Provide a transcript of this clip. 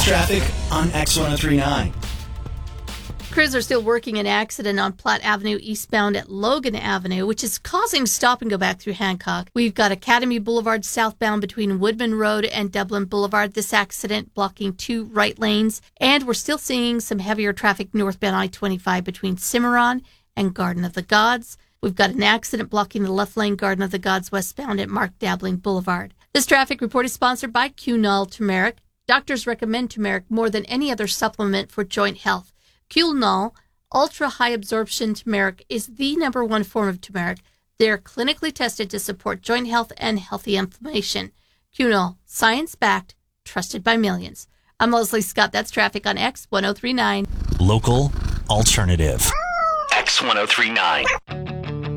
traffic on X1039. Crews are still working an accident on Platte Avenue eastbound at Logan Avenue, which is causing stop and go back through Hancock. We've got Academy Boulevard southbound between Woodman Road and Dublin Boulevard. This accident blocking 2 right lanes. And we're still seeing some heavier traffic northbound I-25 between Cimarron and Garden of the Gods. We've got an accident blocking the left lane Garden of the Gods westbound at Mark Dabbling Boulevard. This traffic report is sponsored by Cunol Turmeric. Doctors recommend turmeric more than any other supplement for joint health. Cunol ultra-high absorption turmeric is the #1 form of turmeric. They're clinically tested to support joint health and healthy inflammation. Cunol, science-backed, trusted by millions. I'm Leslie Scott. That's traffic on X1039. Local alternative. X1039.